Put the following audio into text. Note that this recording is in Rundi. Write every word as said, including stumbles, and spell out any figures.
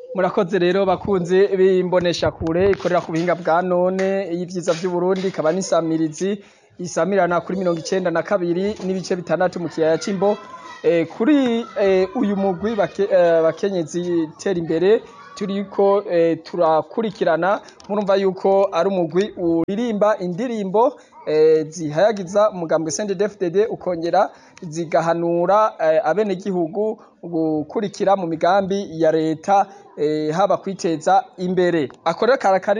Murakoze rero bakunzi b'imbonesha kure ikorera ku buhinga bwa none y'ivyiza vy'Uburundi ikaba n'isamirizi isamirana kuri mirongo icenda na kabiri n'ibice bitandatu mu kiyaya c'Imbo. E, kuri e, uyu mugwi bake, e, bakenyezi tera imbere turiko e, turakurikirana murumva yuko ari umugwi uririmba indirimbo e, zihayagiza umugambwe C N D D F D D ukongera zigahanura e, abenegihugu gukurikira mu migambi ya leta e, haba kwiteza imbere. Akorera